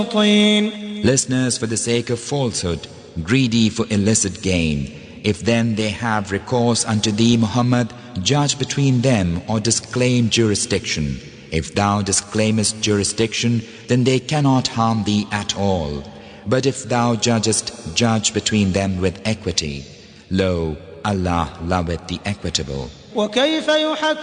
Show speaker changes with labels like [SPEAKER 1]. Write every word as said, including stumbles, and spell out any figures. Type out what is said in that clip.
[SPEAKER 1] Listeners, for the sake of falsehood, greedy for illicit gain, if then they have recourse unto thee, Muhammad, judge between them or disclaim jurisdiction. If thou disclaimest jurisdiction, then they cannot harm thee at all. But if thou judgest, judge between them with equity. Lo, Allah loveth the equitable.